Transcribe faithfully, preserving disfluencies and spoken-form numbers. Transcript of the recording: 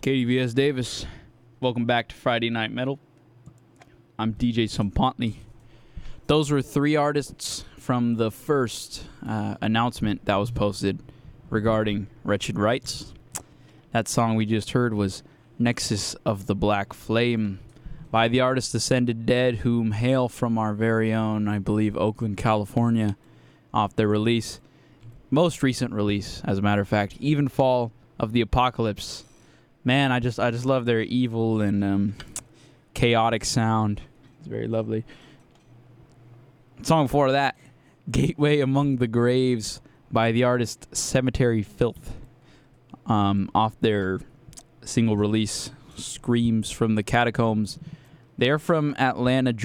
K D V S Davis. Welcome back to Friday Night Metal. I'm D J Sumpantny. Those were three artists from the first uh, announcement that was posted regarding Wretched Rights. That song we just heard was Nexus of the Black Flame by the artist Ascended Dead, whom hail from our very own, I believe, Oakland, California, off their release. Most recent release, as a matter of fact, Evenfall of the Apocalypse. Man, I just I just love their evil and um, chaotic sound. It's very lovely. Song before that, Gateway Among the Graves by the artist Cemetery Filth, um, off their single release, Screams from the Catacombs. They're from Atlanta,